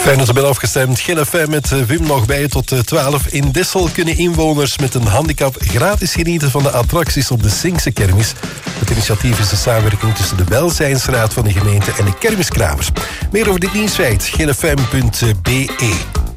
Fijn dat je bent afgestemd. Gil FM met Wim nog bij tot 12. In Dessel kunnen inwoners met een handicap gratis genieten van de attracties op de Sinkse kermis. Het initiatief is de samenwerking tussen de welzijnsraad van de gemeente en de kermiskramers. Meer over dit nieuwsfeit, gilfm.be.